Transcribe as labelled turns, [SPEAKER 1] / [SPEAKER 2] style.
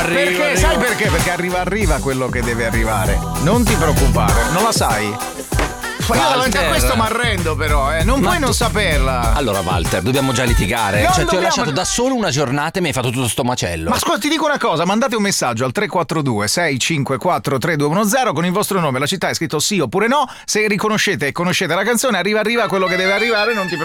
[SPEAKER 1] Perché? Sai perché? Perché arriva quello che deve arrivare. Non ti preoccupare, non la sai? Ma io davanti a questo mi arrendo però, non puoi non saperla.
[SPEAKER 2] Allora Walter, dobbiamo già litigare.
[SPEAKER 1] Non
[SPEAKER 2] Ti ho
[SPEAKER 1] dobbiamo-
[SPEAKER 2] lasciato da solo una giornata e mi hai fatto tutto sto macello.
[SPEAKER 1] Ma ascolta, ti dico una cosa, mandate un messaggio al 342 654 3210 con il vostro nome, la città è scritto sì oppure no. Se riconoscete e conoscete la canzone, arriva quello che deve arrivare, non ti preoccupare.